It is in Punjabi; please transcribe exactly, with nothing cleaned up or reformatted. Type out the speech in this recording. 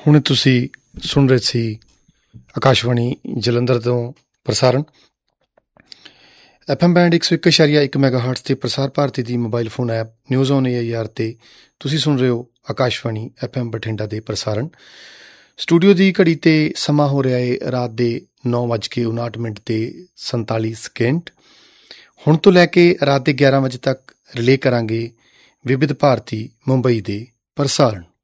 ਹੁਣ ਤੁਸੀਂ ਸੁਣ ਰਹੇ ਸੀ ਆਕਾਸ਼ਵਾਣੀ ਜਲੰਧਰ ਤੋਂ ਪ੍ਰਸਾਰਣ ਐਫ ਐਮ ਬੈਂਡ ਇੱਕ ਸੌ ਇੱਕ ਇਸ਼ਾਰੀਆ ਇੱਕ ਮੈਗਾ ਹਾਰਟਸ 'ਤੇ ਪ੍ਰਸਾਰ ਭਾਰਤੀ ਦੀ mobile phone app news on A I R 'ਤੇ ਤੁਸੀਂ ਸੁਣ ਰਹੇ ਹੋ ਆਕਾਸ਼ਵਾਣੀ ਐਫ ਐਮ ਬਠਿੰਡਾ ਦੇ ਪ੍ਰਸਾਰਣ। ਸਟੂਡੀਓ ਦੀ ਘੜੀ 'ਤੇ ਸਮਾਂ ਹੋ ਰਿਹਾ ਹੈ ਰਾਤ ਦੇ ਨੌ ਵੱਜ ਕੇ ਉਨਾਹਠ ਮਿੰਟ ਅਤੇ ਸੰਤਾਲੀ ਸਕਿੰਟ। ਹੁਣ ਤੋਂ ਲੈ ਕੇ ਰਾਤ ਦੇ ਗਿਆਰਾਂ ਵਜੇ ਤੱਕ ਰਿਲੇ ਕਰਾਂਗੇ ਵਿਵਿਧ ਭਾਰਤੀ ਮੁੰਬਈ ਦੇ ਪ੍ਰਸਾਰਣ।